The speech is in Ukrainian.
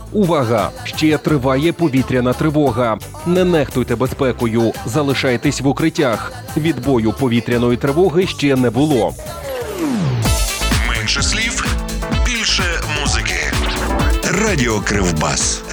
Увага! Ще триває повітряна тривога. Не нехтуйте безпекою, залишайтесь в укриттях. Відбою повітряної тривоги ще не було. Менше слів, більше музики. Радіо Кривбас.